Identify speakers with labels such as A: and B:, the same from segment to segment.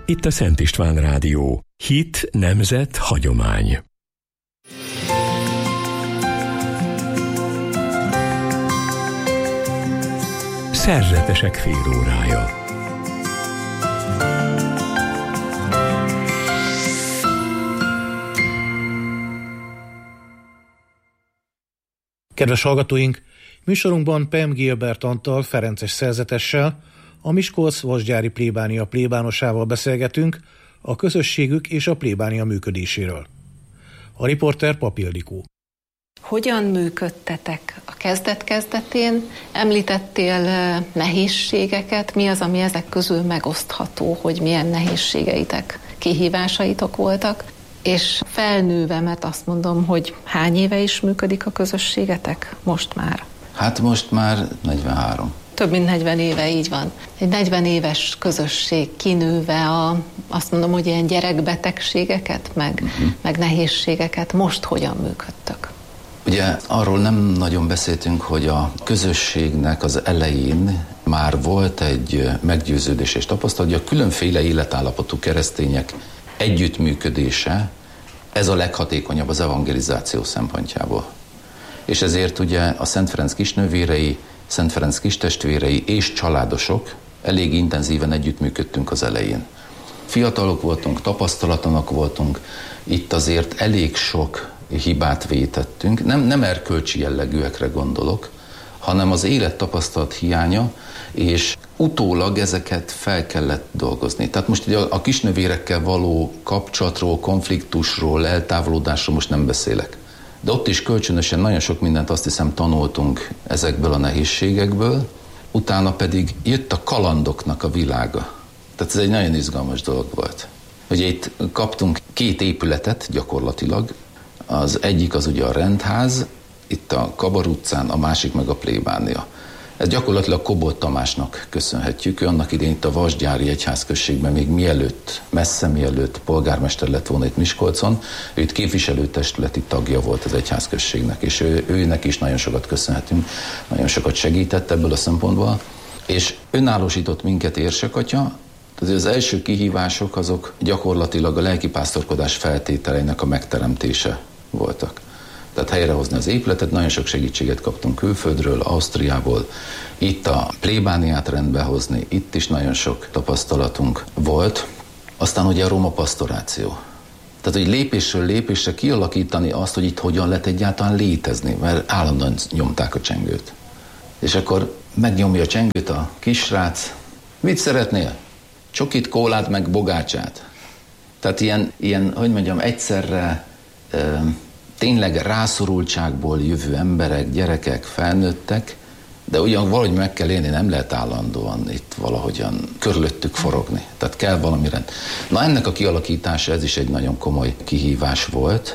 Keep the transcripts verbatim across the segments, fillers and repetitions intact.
A: Itt a Szent István Rádió. Hit, nemzet, hagyomány. Szerzetesek félórája.
B: Kedves hallgatóink, műsorunkban Pem Gilbert Antal ferences szerzetessel, a Miskolc-Vasgyári plébánia plébánosával beszélgetünk a közösségük és a plébánia működéséről. A riporter Pap Ildikó.
C: Hogyan működtetek a kezdet-kezdetén? Említettél nehézségeket. Mi az, ami ezek közül megosztható, hogy milyen nehézségeitek, kihívásaitok voltak? És felnőve, mert azt mondom, hogy hány éve is működik a közösségetek most már?
D: Hát most már negyvenhárom.
C: Több mint negyven éve, így van. Egy negyven éves közösség kinőve a, azt mondom, hogy ilyen gyerekbetegségeket, meg, uh-huh. meg nehézségeket. Most hogyan működtök?
D: Ugye arról nem nagyon beszéltünk, hogy a közösségnek az elején már volt egy meggyőződés és tapasztalat, hogy a különféle életállapotú keresztények együttműködése, ez a leghatékonyabb az evangelizáció szempontjából. És ezért ugye a Szent Ferenc kisnővérei, Szent Ferenc kistestvérei és családosok elég intenzíven együttműködtünk az elején. Fiatalok voltunk, tapasztalatlanak voltunk, itt azért elég sok hibát vétettünk. Nem, nem erkölcsi jellegűekre gondolok, hanem az élettapasztalat hiánya, és utólag ezeket fel kellett dolgozni. Tehát most a, a kisnővérekkel való kapcsolatról, konfliktusról, eltávolodásról most nem beszélek. De ott is kölcsönösen nagyon sok mindent azt hiszem tanultunk ezekből a nehézségekből, utána pedig jött a kalandoknak a világa. Tehát ez egy nagyon izgalmas dolog volt. Ugye itt kaptunk két épületet gyakorlatilag, az egyik az ugye a rendház, itt a Kabar utcán, a másik meg a plébánia. Ez gyakorlatilag Kobolt Tamásnak köszönhetjük. Ő annak idején itt a Vasgyári egyházközségben még mielőtt, messze mielőtt polgármester lett volna itt Miskolcon, ő itt képviselőtestületi tagja volt az egyházközségnek, és ő, őnek is nagyon sokat köszönhetünk, nagyon sokat segített ebből a szempontból, és önállósított minket érsek-atya. Tehát az első kihívások azok gyakorlatilag a lelkipásztorkodás feltételeinek a megteremtése voltak. Tehát helyrehozni az épületet, nagyon sok segítséget kaptunk külföldről, Ausztriából, itt a plébániát rendbe hozni, itt is nagyon sok tapasztalatunk volt. Aztán ugye a roma pasztoráció. Tehát, hogy lépésről lépésre kialakítani azt, hogy itt hogyan lehet egyáltalán létezni, mert állandóan nyomták a csengőt. És akkor megnyomja a csengőt a kisrác. Mit szeretnél? Csokit, kólát, meg bogácsát. Tehát ilyen, ilyen hogy mondjam, egyszerre e, tényleg rászorultságból jövő emberek, gyerekek, felnőttek, de ugyan valahogy meg kell élni, nem lehet állandóan itt valahogyan körülöttük forogni. Tehát kell valamire. Na ennek a kialakítása, ez is egy nagyon komoly kihívás volt,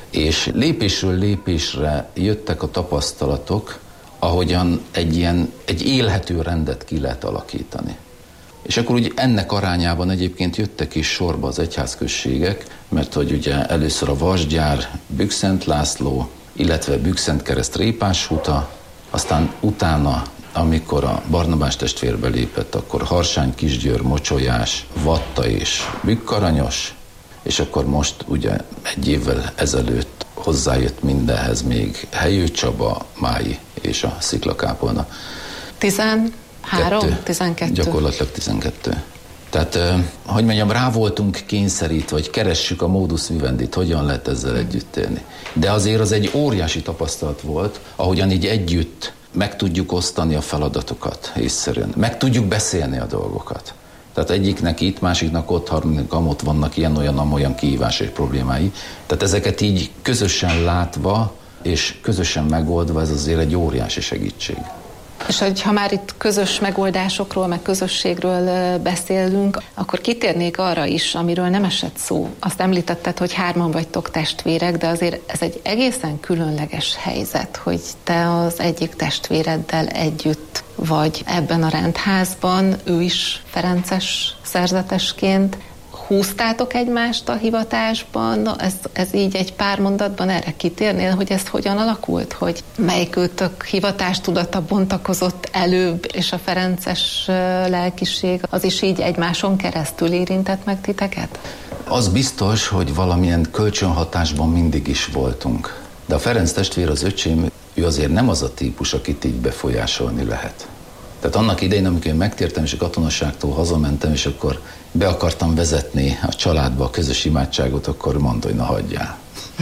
D: és lépésről lépésre jöttek a tapasztalatok, ahogyan egy ilyen, egy élhető rendet ki lehet alakítani. És akkor ugye ennek arányában egyébként jöttek is sorba az egyházközségek, mert hogy ugye először a Vasgyár, Bükszent László, illetve Bükszentkereszt Répáshuta, aztán utána, amikor a Barnabás testvérbe lépett, akkor Harsány, Kisgyőr, Mocsolyás, Vatta és Bükkaranyos, és akkor most ugye egy évvel ezelőtt hozzájött mindenhez még Helyő Csaba, Mályi és a Sziklakápolna.
C: Tizen... Három? Tizenkettő.
D: Gyakorlatilag tizenkettő. Tehát, hogy mondjam, rá voltunk kényszerítve, hogy keressük a modus vivendit, hogyan lehet ezzel együtt élni. De azért az egy óriási tapasztalat volt, ahogyan így együtt meg tudjuk osztani a feladatokat észszerűen. Meg tudjuk beszélni a dolgokat. Tehát egyiknek itt, másiknak ott, harmadiknak amott vannak ilyen-olyan, amolyan kihívás és problémái. Tehát ezeket így közösen látva és közösen megoldva, ez azért egy óriási segítség.
C: És hogy ha már itt közös megoldásokról, meg közösségről beszélünk, akkor kitérnék arra is, amiről nem esett szó. Azt említetted, hogy hárman vagytok testvérek, de azért ez egy egészen különleges helyzet, hogy te az egyik testvéreddel együtt vagy ebben a rendházban, ő is ferences szerzetesként. húztátok egymást a hivatásban? Ez, ez így egy pár mondatban erre kitérnél, hogy ez hogyan alakult? Hogy melyikőtök hivatástudata bontakozott előbb, és a ferences lelkiség az is így egymáson keresztül érintett meg titeket?
D: Az biztos, hogy valamilyen kölcsönhatásban mindig is voltunk. De a Ferenc testvér, az öcsém, ő azért nem az a típus, akit így befolyásolni lehet. Tehát annak idején, amikor én megtértem, és a katonaságtól hazamentem, és akkor be akartam vezetni a családba a közös imádságot, akkor mondta, hogy na hagyjál.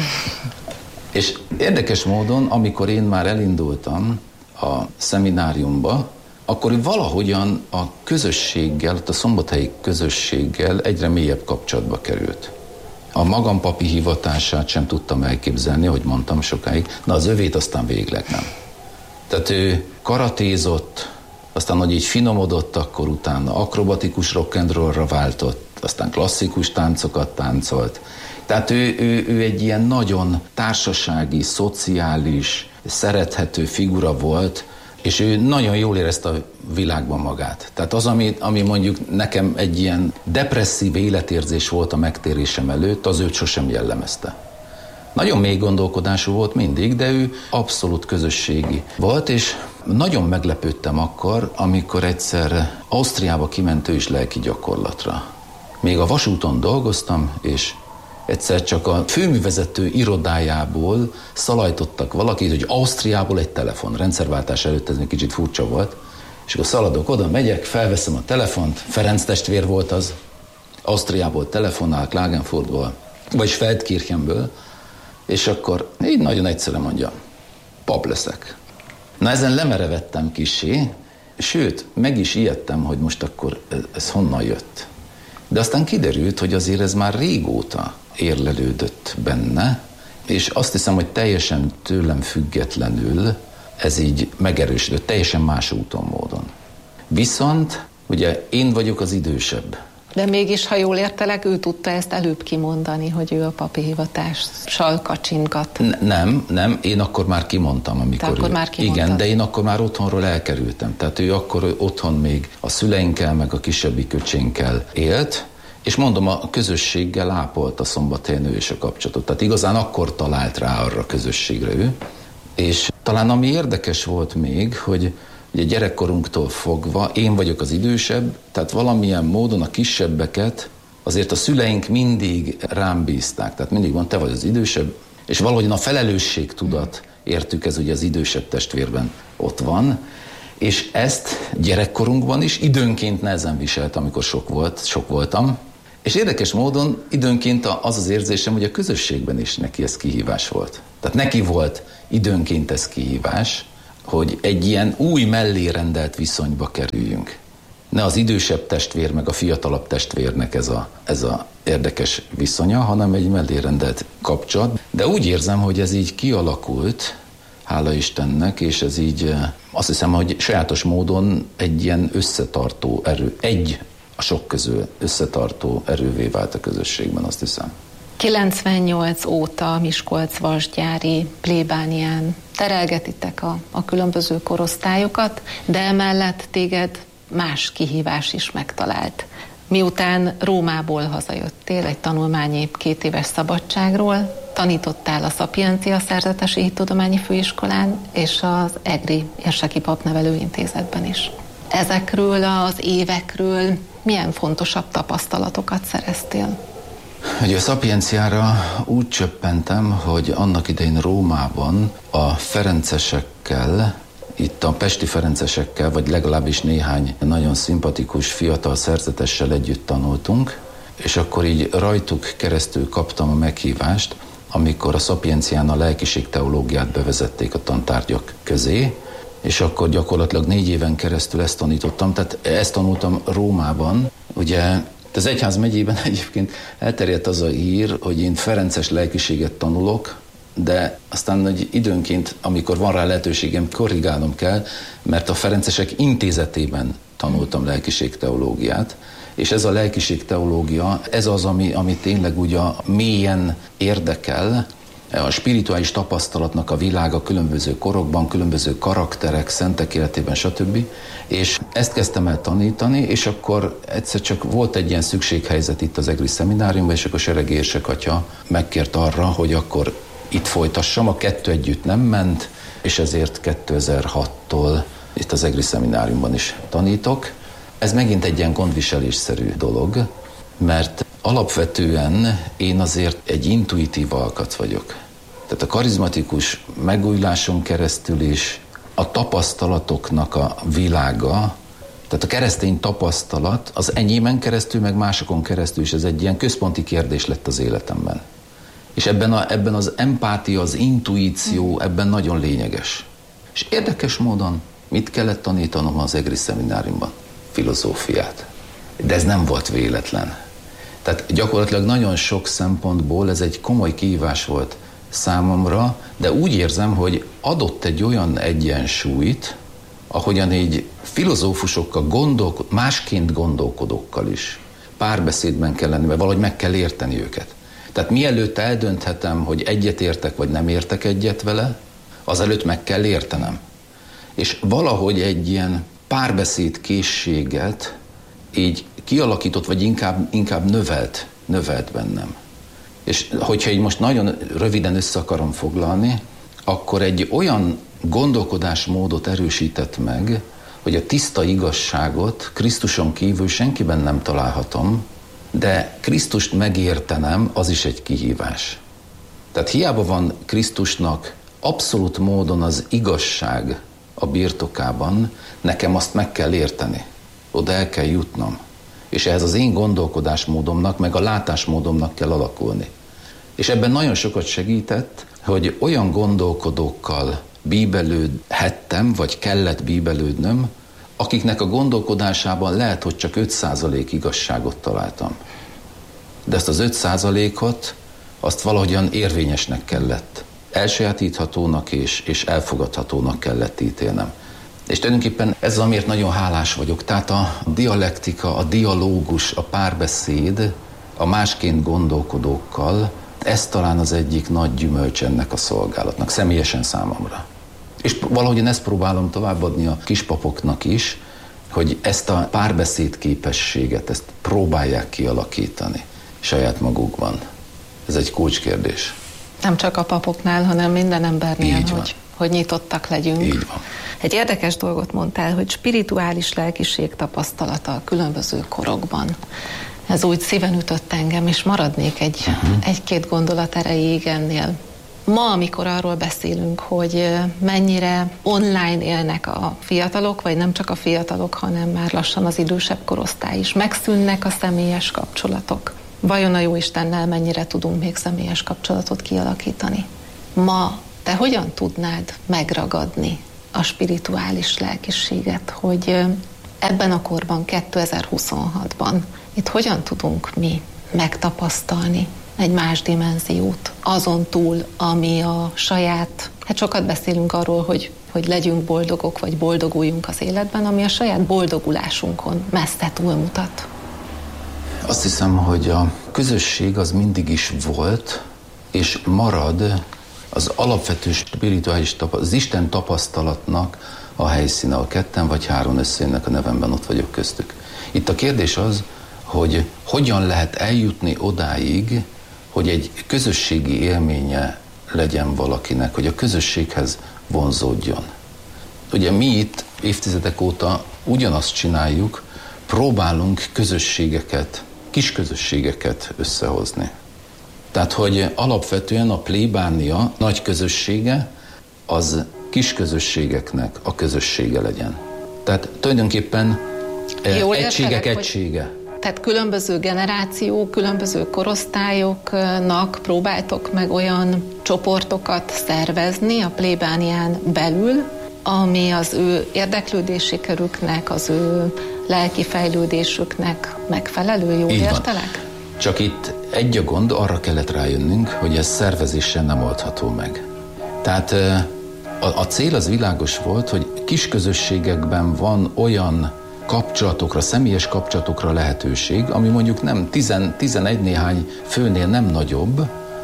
D: És érdekes módon, amikor én már elindultam a szemináriumba, akkor valahogyan a közösséggel, a szombathelyi közösséggel egyre mélyebb kapcsolatba került. A magam papi hivatását sem tudtam elképzelni, ahogy mondtam sokáig, de az övét aztán végleg nem. Tehát ő karatézott, aztán, hogy így finomodott, akkor utána akrobatikus rock'n'rollra váltott, aztán klasszikus táncokat táncolt. Tehát ő, ő, ő egy ilyen nagyon társasági, szociális, szerethető figura volt, és ő nagyon jól érezte a világban magát. Tehát az, ami, ami mondjuk nekem egy ilyen depresszív életérzés volt a megtérésem előtt, az őt sosem jellemezte. Nagyon mély gondolkodású volt mindig, de ő abszolút közösségi volt, és nagyon meglepődtem akkor, amikor egyszer Ausztriába kiment ő is lelki gyakorlatra. Még a vasúton dolgoztam, és egyszer csak a főművezető irodájából szalajtottak valakit, hogy Ausztriából egy telefon. Rendszerváltás előtt ez még kicsit furcsa volt. És akkor szaladok oda, megyek, felveszem a telefont, Ferenc testvér volt az, Ausztriából telefonál, Klagenfurtból, vagy Feldkirchenből, és akkor így nagyon egyszerűen mondja, pap leszek. Na ezen lemerevettem kissé, sőt, meg is ijedtem, hogy most akkor ez honnan jött. De aztán kiderült, hogy azért ez már régóta érlelődött benne, és azt hiszem, hogy teljesen tőlem függetlenül ez így megerősödött, teljesen más úton, módon. Viszont, ugye én vagyok az idősebb.
C: De mégis, ha jól értelek, ő tudta ezt előbb kimondani, hogy ő a papi hivatással kacsingat.
D: N- nem, nem, én akkor már kimondtam, amikor
C: akkor
D: ő...
C: már kimondtad.
D: Igen, de én akkor már otthonról elkerültem. Tehát ő akkor otthon még a szüleinkkel, meg a kisebbik öcsénkkel élt, és mondom, a közösséggel ápolt a Szombathelyen ő és a kapcsolatot. Tehát igazán akkor talált rá arra a közösségre ő. És talán ami érdekes volt még, hogy ugye gyerekkorunktól fogva, én vagyok az idősebb, tehát valamilyen módon a kisebbeket azért a szüleink mindig rám bízták. Tehát mindig van, te vagy az idősebb, és valahogyan a felelősségtudat értük, ez ugye az idősebb testvérben ott van, és ezt gyerekkorunkban is időnként nehezen viselt, amikor sok volt, sok voltam, és érdekes módon időnként az az érzésem, hogy a közösségben is neki ez kihívás volt. Tehát neki volt időnként ez kihívás, hogy egy ilyen új mellé rendelt viszonyba kerüljünk. Ne az idősebb testvér meg a fiatalabb testvérnek ez a, ez a érdekes viszonya, hanem egy mellé rendelt kapcsolat. De úgy érzem, hogy ez így kialakult, hála Istennek, és ez így azt hiszem, hogy sajátos módon egy ilyen összetartó erő, egy a sok közül összetartó erővé vált a közösségben, azt hiszem.
C: kilencvennyolc óta Miskolc-Vasgyári plébánián terelgetitek a, a különböző korosztályokat, de emellett téged más kihívás is megtalált. Miután Rómából hazajöttél egy tanulmányi két éves szabadságról, tanítottál a Szapiencia Szerzetesi Hittudományi Főiskolán és az Egri Érseki Papnevelő Intézetben is. Ezekről az évekről milyen fontosabb tapasztalatokat szereztél?
D: Ugye a Szapienciára úgy csöppentem, hogy annak idején Rómában a ferencesekkel, itt a pesti ferencesekkel, vagy legalábbis néhány nagyon szimpatikus fiatal szerzetessel együtt tanultunk, és akkor így rajtuk keresztül kaptam a meghívást, amikor a Szapiencián a lelkiségteológiát bevezették a tantárgyak közé, és akkor gyakorlatilag négy éven keresztül ezt tanítottam, tehát ezt tanultam Rómában. Ugye az egyház megyében egyébként elterjedt az a hír, hogy én ferences lelkiséget tanulok, de aztán hogy időnként, amikor van rá lehetőségem, korrigálnom kell, mert a ferencesek intézetében tanultam lelkiségteológiát, és ez a lelkiségteológia, ez az, ami, ami tényleg ugye mélyen érdekel, a spirituális tapasztalatnak a világa különböző korokban, különböző karakterek, szentek életében, stb. És ezt kezdtem el tanítani, és akkor egyszer csak volt egy ilyen szükséghelyzet itt az EGRI szemináriumban, és akkor Seregi érsek atya megkért arra, hogy akkor itt folytassam, a kettő együtt nem ment, és ezért kétezer-hattól itt az EGRI szemináriumban is tanítok. Ez megint egy ilyen gondviselésszerű dolog, mert alapvetően én azért egy intuitív alkat vagyok. Tehát a karizmatikus megújuláson keresztül is a tapasztalatoknak a világa, tehát a keresztény tapasztalat az enyémen keresztül, meg másokon keresztül is ez egy ilyen központi kérdés lett az életemben. És ebben, a, ebben az empátia, az intuíció ebben nagyon lényeges. És érdekes módon mit kellett tanítanom az EGRI szemináriumban? Filozófiát. De ez nem volt véletlen. Tehát gyakorlatilag nagyon sok szempontból ez egy komoly kihívás volt számomra, de úgy érzem, hogy adott egy olyan egyensúlyt, ahogyan így filozófusokkal, gondolkod, másként gondolkodókkal is párbeszédben kell lenni, mert valahogy meg kell érteni őket. Tehát mielőtt eldönthetem, hogy egyet értek, vagy nem értek egyet vele, azelőtt meg kell értenem. És valahogy egy ilyen párbeszéd készséget így kialakított, vagy inkább, inkább növelt, növelt bennem. És hogyha így most nagyon röviden össze akarom foglalni, akkor egy olyan gondolkodásmódot erősített meg, hogy a tiszta igazságot Krisztuson kívül senkiben nem találhatom, de Krisztust megértenem, az is egy kihívás. Tehát hiába van Krisztusnak abszolút módon az igazság a birtokában, nekem azt meg kell érteni. Oda el kell jutnom. És ehhez az én gondolkodásmódomnak, meg a látásmódomnak kell alakulni. És ebben nagyon sokat segített, hogy olyan gondolkodókkal bíbelődhettem, vagy kellett bíbelődnöm, akiknek a gondolkodásában lehet, hogy csak öt százalék igazságot találtam. De ezt az öt százalékot, azt valahogyan érvényesnek kellett. Elsajátíthatónak és, és elfogadhatónak kellett ítélnem. És tulajdonképpen ez amiért nagyon hálás vagyok. Tehát a dialektika, a dialógus, a párbeszéd a másként gondolkodókkal, ez talán az egyik nagy gyümölcs ennek a szolgálatnak, személyesen számomra. És valahogyan ezt próbálom továbbadni a kispapoknak is, hogy ezt a párbeszéd képességet, ezt próbálják kialakítani saját magukban. Ez egy kulcskérdés.
C: Nem csak a papoknál, hanem minden embernél, hogy, hogy nyitottak legyünk.
D: Így van.
C: Egy érdekes dolgot mondtál, hogy spirituális lelkiség tapasztalata a különböző korokban. Ez úgy szíven ütött engem, és maradnék egy, uh-huh. egy-két gondolat erejéig ennél. Ma, amikor arról beszélünk, hogy mennyire online élnek a fiatalok, vagy nem csak a fiatalok, hanem már lassan az idősebb korosztály is, megszűnnek a személyes kapcsolatok. Vajon a Jóistennel mennyire tudunk még személyes kapcsolatot kialakítani? Ma te hogyan tudnád megragadni a spirituális lelkiséget, hogy ebben a korban, kétezer-huszonhatban itt hogyan tudunk mi megtapasztalni egy más dimenziót, azon túl, ami a saját, hát sokat beszélünk arról, hogy, hogy legyünk boldogok, vagy boldoguljunk az életben, ami a saját boldogulásunkon messze túlmutat.
D: Azt hiszem, hogy a közösség az mindig is volt, és marad az alapvető spirituális tapasztalat, az Isten tapasztalatnak a helyszíne, a ketten vagy három összejönnek a nevemben, ott vagyok köztük. Itt a kérdés az, hogy hogyan lehet eljutni odáig, hogy egy közösségi élménye legyen valakinek, hogy a közösséghez vonzódjon. Ugye mi itt évtizedek óta ugyanazt csináljuk, próbálunk közösségeket, kis közösségeket összehozni. Tehát, hogy alapvetően a plébánia nagy közössége az kis közösségeknek a közössége legyen. Tehát tulajdonképpen
C: Jól
D: egységek
C: értelek,
D: egysége.
C: Hogy, tehát különböző generációk, különböző korosztályoknak próbáltok meg olyan csoportokat szervezni a plébánián belül, ami az ő érdeklődési körüknek, az ő lelki fejlődésüknek megfelelő, jól értelek?
D: Csak itt egy a gond, arra kellett rájönnünk, hogy ez szervezéssel nem oldható meg. Tehát a, a cél az világos volt, hogy kis közösségekben van olyan kapcsolatokra, személyes kapcsolatokra lehetőség, ami mondjuk nem tizenegy néhány főnél nem nagyobb,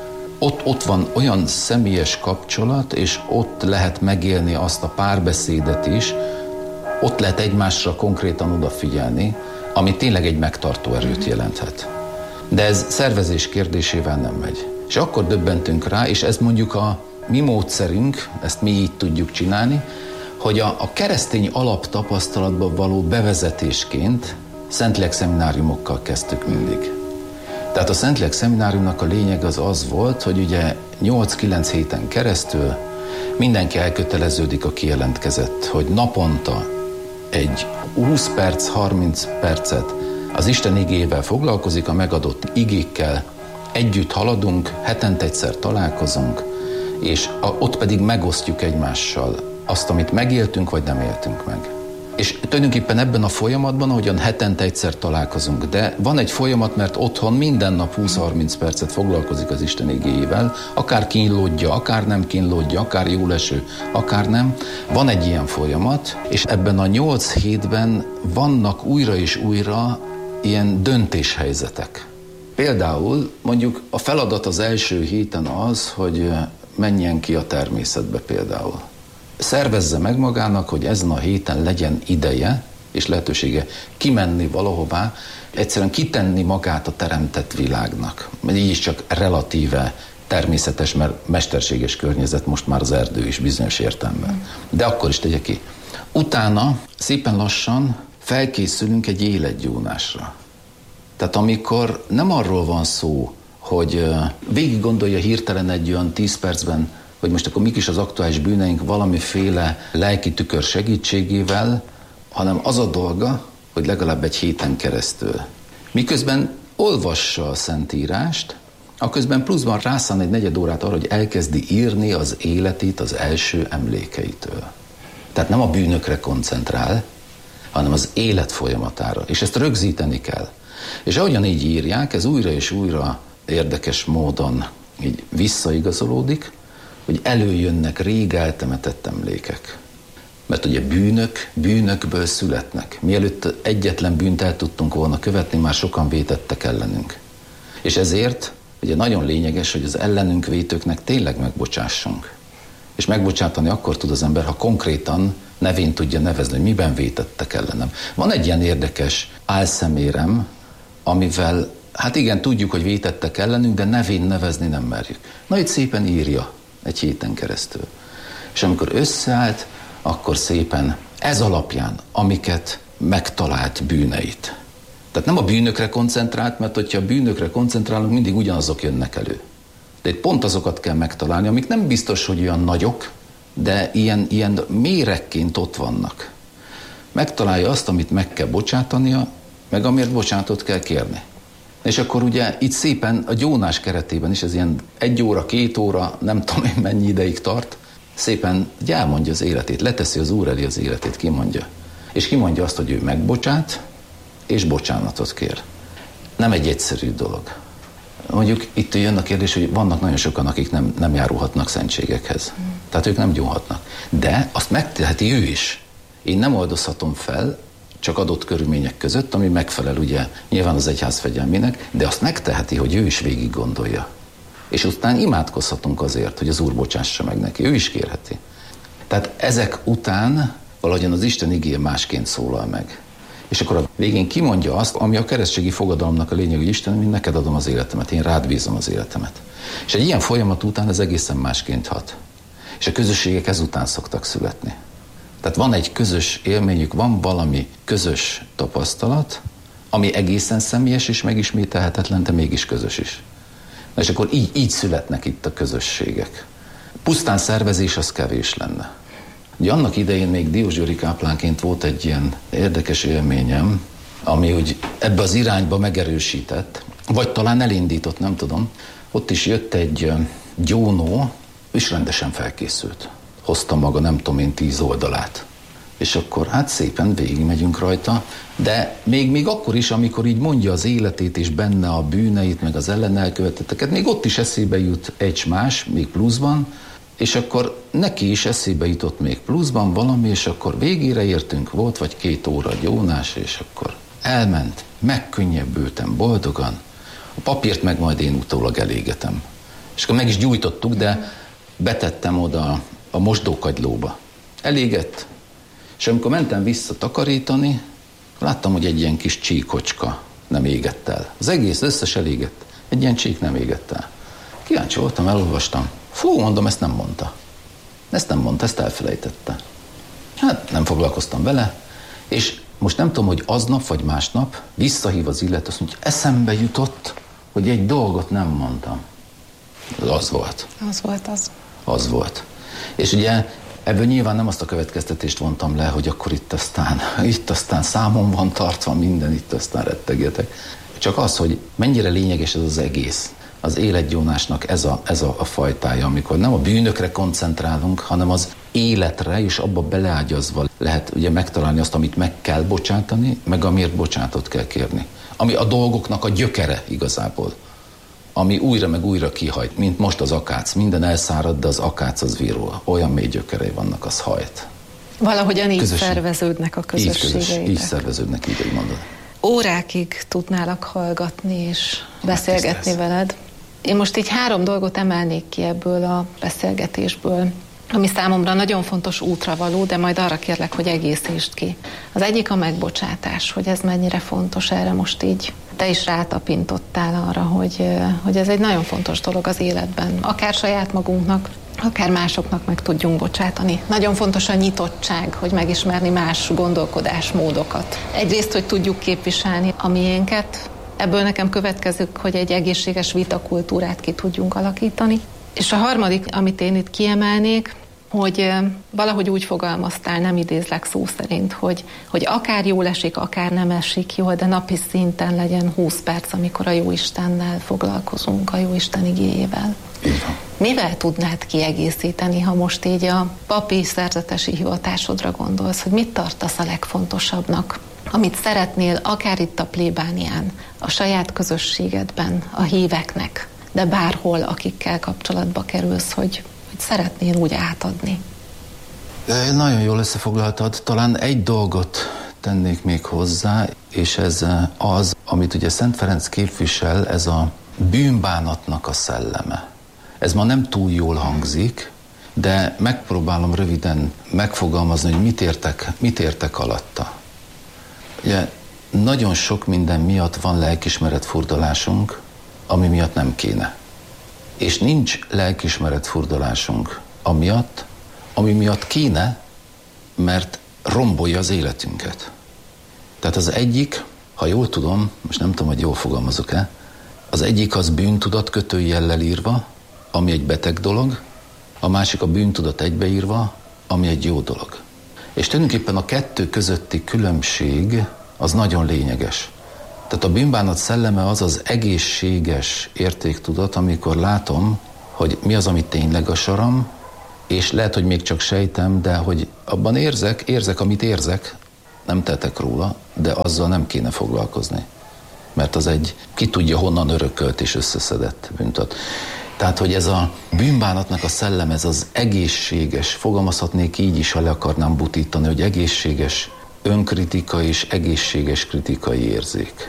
D: ott, ott van olyan személyes kapcsolat, és ott lehet megélni azt a párbeszédet is, ott lehet egymásra konkrétan odafigyelni, ami tényleg egy megtartó erőt jelenthet. De ez szervezés kérdésével nem megy. És akkor döbbentünk rá, és ez mondjuk a mi módszerünk, ezt mi így tudjuk csinálni, hogy a, a keresztény alaptapasztalatba való bevezetésként Szentlélek szemináriumokkal kezdtük mindig. Tehát a Szentlélek szemináriumnak a lényeg az az volt, hogy ugye nyolc-kilenc héten keresztül mindenki elköteleződik, aki jelentkezett, hogy naponta egy húsz perc, harminc percet az Isten igével foglalkozik, a megadott igékkel együtt haladunk, hetente egyszer találkozunk, és a, ott pedig megosztjuk egymással azt, amit megéltünk, vagy nem éltünk meg. És tulajdonképpen ebben a folyamatban, ahogyan hetente egyszer találkozunk, de van egy folyamat, mert otthon minden nap húsz-harminc percet foglalkozik az Isten igéjével, akár kínlódja, akár nem kínlódja, akár jóleső, akár nem. Van egy ilyen folyamat, és ebben a nyolc hétben vannak újra és újra ilyen döntéshelyzetek. Például mondjuk a feladat az első héten az, hogy menjen ki a természetbe például. Szervezze meg magának, hogy ezen a héten legyen ideje és lehetősége kimenni valahová, egyszerűen kitenni magát a teremtett világnak. Így is csak relatíve természetes, mert mesterséges környezet most már az erdő is bizonyos értelemben. De akkor is tegye ki. Utána szépen lassan felkészülünk egy életgyónásra. Tehát amikor nem arról van szó, hogy végig gondolja hirtelen egy olyan tíz percben, hogy most akkor mik is az aktuális bűneink valamiféle lelki tükör segítségével, hanem az a dolga, hogy legalább egy héten keresztül. Miközben olvassa a Szentírást, aközben pluszban rászán egy negyed órát arra, hogy elkezdi írni az életét az első emlékeitől. Tehát nem a bűnökre koncentrál, hanem az élet folyamatára. És ezt rögzíteni kell. És ahogyan így írják, ez újra és újra érdekes módon így visszaigazolódik, hogy előjönnek rég eltemetett emlékek. Mert ugye bűnök, bűnökből születnek. Mielőtt egyetlen bűnt el tudtunk volna követni, már sokan vétettek ellenünk. És ezért ugye nagyon lényeges, hogy az ellenünk vétőknek tényleg megbocsássunk. És megbocsátani akkor tud az ember, ha konkrétan nevén tudja nevezni, hogy miben vétettek ellenem. Van egy ilyen érdekes álszemérem, amivel, hát igen, tudjuk, hogy vétettek ellenünk, de nevén nevezni nem merjük. Na, itt szépen írja egy héten keresztül. És amikor összeállt, akkor szépen ez alapján, amiket megtalált bűneit. Tehát nem a bűnökre koncentrált, mert hogyha a bűnökre koncentrálunk, mindig ugyanazok jönnek elő. De itt pont azokat kell megtalálni, amik nem biztos, hogy olyan nagyok, de ilyen, ilyen méregként ott vannak. Megtalálja azt, amit meg kell bocsátania, meg amiért bocsánatot kell kérni. És akkor ugye itt szépen a gyónás keretében is, ez ilyen egy óra, két óra, nem tudom én mennyi ideig tart, szépen elmondja az életét, leteszi az Úr elé az életét, kimondja. És kimondja azt, hogy ő megbocsát, és bocsánatot kér. Nem egy egyszerű dolog. Mondjuk itt jön a kérdés, hogy vannak nagyon sokan, akik nem, nem járulhatnak szentségekhez. Tehát ők nem gyónhatnak. De azt megteheti ő is. Én nem oldozhatom fel, csak adott körülmények között, ami megfelel ugye nyilván az egyház fegyelmének, de azt megteheti, hogy ő is végig gondolja. És utána imádkozhatunk azért, hogy az Úr bocsássa meg neki. Ő is kérheti. Tehát ezek után valahogyan az Isten igéje másként szólal meg. És akkor a végén kimondja azt, ami a keresztségi fogadalomnak a lényeg, hogy Isten, én neked adom az életemet, én rád bízom az életemet. És egy ilyen folyamat után ez egészen másként hat. És a közösségek ezután szoktak születni. Tehát van egy közös élményük, van valami közös tapasztalat, ami egészen személyes és megismételhetetlen, de mégis közös is. Na és akkor így, így születnek itt a közösségek. Pusztán szervezés az kevés lenne. Ugye annak idején még diósgyőri káplánként volt egy ilyen érdekes élményem, ami úgy ebbe az irányba megerősített, vagy talán elindított, nem tudom. Ott is jött egy gyónó, és rendesen felkészült. Hozta maga nem tudom én tíz oldalát. És akkor hát szépen végigmegyünk rajta, de még, még akkor is, amikor így mondja az életét és benne a bűneit, meg az ellen elkövetetteket, még ott is eszébe jut egy más, még pluszban, és akkor neki is eszébe jutott még pluszban valami, és akkor végére értünk, volt vagy két óra gyónás, és akkor elment, megkönnyebbültem boldogan, a papírt meg majd én utólag elégetem. És akkor meg is gyújtottuk, de betettem oda a mosdókagylóba. Elégett. És amikor mentem vissza takarítani, láttam, hogy egy ilyen kis csíkocska nem égett el. Az egész összes elégett. Egy ilyen csík nem égett el. Kíváncsi voltam, elolvastam. Fú, mondom, ezt nem mondta. Ezt nem mondta, ezt elfelejtette. Hát nem foglalkoztam vele, és most nem tudom, hogy aznap vagy másnap visszahív az illető, azt mondja, eszembe jutott, hogy egy dolgot nem mondtam. Az volt.
C: Az volt az.
D: Az volt. És ugye ebből nyilván nem azt a következtetést vontam le, hogy akkor itt aztán, itt aztán számon van tartva minden, itt aztán rettegjetek. Csak az, hogy mennyire lényeges ez az egész. Az életgyónásnak ez a, ez a, a fajtája, amikor nem a bűnökre koncentrálunk, hanem az életre, és abba beleágyazva lehet ugye megtalálni azt, amit meg kell bocsátani, meg amiért bocsátot kell kérni. Ami a dolgoknak a gyökere igazából. Ami újra meg újra kihajt, mint most az akác. Minden elszárad, de az akác az virul. Olyan mély gyökerei vannak, az hajt.
C: Valahogyan így Közösség. szerveződnek a közösségeitek.
D: Így, közös, így szerveződnek, így, hogy mondod.
C: Órákig tudnálak hallgatni és beszélgetni hát veled. Én most így három dolgot emelnék ki ebből a beszélgetésből, ami számomra nagyon fontos útravaló, de majd arra kérlek, hogy egészítsd ki. Az egyik a megbocsátás, hogy ez mennyire fontos, erre most így te is rátapintottál arra, hogy, hogy ez egy nagyon fontos dolog az életben. Akár saját magunknak, akár másoknak meg tudjunk bocsátani. Nagyon fontos a nyitottság, hogy megismerni más gondolkodásmódokat. Egyrészt, hogy tudjuk képviselni a miénket, ebből nekem következik, hogy egy egészséges vitakultúrát ki tudjunk alakítani. És a harmadik, amit én itt kiemelnék, hogy valahogy úgy fogalmaztál, nem idézlek szó szerint, hogy, hogy akár jól esik, akár nem esik jól, de napi szinten legyen húsz perc, amikor a Jóistennel foglalkozunk, a Jóisten igéjével. Mivel tudnád kiegészíteni, ha most így a papi szerzetesi hivatásodra gondolsz, hogy mit tartasz a legfontosabbnak, amit szeretnél akár itt a plébánián, a saját közösségedben, a híveknek, de bárhol, akikkel kapcsolatba kerülsz, hogy, hogy szeretnél úgy átadni?
D: Nagyon jól összefoglaltad. Talán egy dolgot tennék még hozzá, és ez az, amit ugye Szent Ferenc képvisel, ez a bűnbánatnak a szelleme. Ez ma nem túl jól hangzik, de megpróbálom röviden megfogalmazni, hogy mit értek, mit értek alatta. Ugye nagyon sok minden miatt van lelkismeretfurdalásunk, ami miatt nem kéne. És nincs lelkismeretfurdalásunk amiatt, ami miatt kéne, mert rombolja az életünket. Tehát az egyik, ha jól tudom, most nem tudom, hogy jól fogalmazok-e, az egyik az bűntudat kötőjellel írva, ami egy beteg dolog, a másik a bűntudat egybeírva, ami egy jó dolog. És tulajdonképpen a kettő közötti különbség az nagyon lényeges. Tehát a bűnbánat szelleme az az egészséges értéktudat, amikor látom, hogy mi az, ami tényleg a saram, és lehet, hogy még csak sejtem, de hogy abban érzek, érzek, amit érzek, nem tettek róla, de azzal nem kéne foglalkozni. Mert az egy, ki tudja honnan örökölt és összeszedett bűntudat. Tehát, hogy ez a bűnbánatnak a szellem, ez az egészséges, fogalmazhatnék így is, ha le akarnám butítani, hogy egészséges önkritika és egészséges kritikai érzék,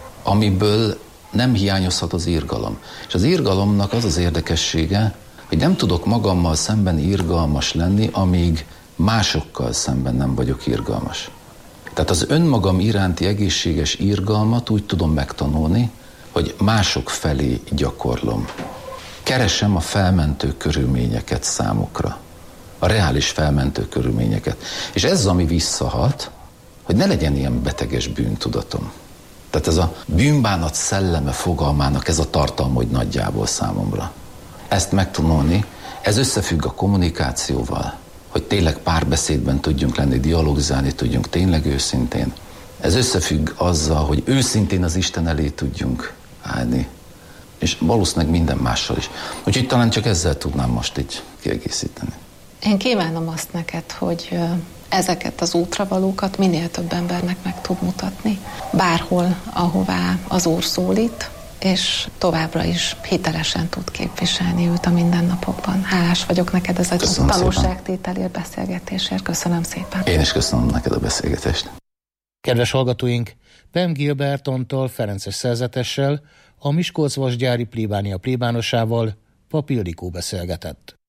D: amiből nem hiányozhat az irgalom. És az irgalomnak az az érdekessége, hogy nem tudok magammal szemben irgalmas lenni, amíg másokkal szemben nem vagyok irgalmas. Tehát az önmagam iránti egészséges irgalmat úgy tudom megtanulni, hogy mások felé gyakorlom. Keresem a felmentő körülményeket számukra. A reális felmentő körülményeket. És ez az, ami visszahat, hogy ne legyen ilyen beteges bűntudatom. Tehát ez a bűnbánat szelleme fogalmának ez a tartalma, hogy nagyjából számomra. Ezt megtanulni, ez összefügg a kommunikációval, hogy tényleg párbeszédben tudjunk lenni, dialogizálni tudjunk tényleg őszintén. Ez összefügg azzal, hogy őszintén az Isten elé tudjunk állni. És valószínűleg minden mással is. Úgyhogy talán csak ezzel tudnám most így kiegészíteni.
C: Én kívánom azt neked, hogy ezeket az útravalókat minél több embernek meg tud mutatni. Bárhol, ahová az Úr szólít, és továbbra is hitelesen tud képviselni őt a mindennapokban. Hálás vagyok neked ez a tanulságtételért, beszélgetésért. Köszönöm szépen.
D: Én is köszönöm neked a beszélgetést.
B: Kedves hallgatóink, Pem Gilbert Antal ferences szerzetessel, a Miskolc Vasgyári plébánia plébánosával Papil Ildikó beszélgetett.